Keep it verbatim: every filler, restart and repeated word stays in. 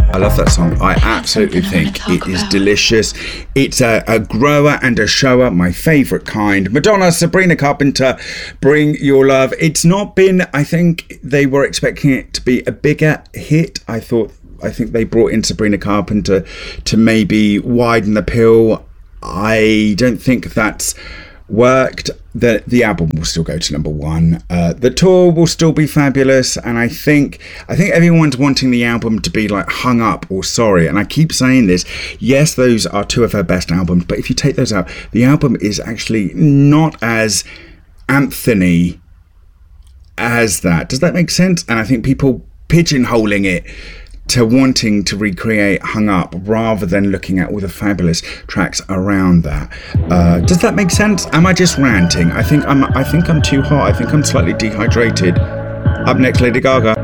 I love that song. I absolutely think it is delicious. It's a, a grower and a shower, my favourite kind. Madonna, Sabrina Carpenter, Bring Your Love. It's not been, I think they were expecting it to be a bigger hit. I thought, I think they brought in Sabrina Carpenter to maybe widen the appeal. I don't think that's worked. The the album will still go to number one. Uh, the tour will still be fabulous, and I think I think everyone's wanting the album to be like Hung Up or Sorry. And I keep saying this. Yes, those are two of her best albums, but if you take those out, the album is actually not as anthony as that. Does that make sense? And I think people pigeonholing it to wanting to recreate Hung Up rather than looking at all the fabulous tracks around that. Uh, does that make sense? Am I just ranting? I think I'm I think I'm too hot. I think I'm slightly dehydrated. Up next, Lady Gaga.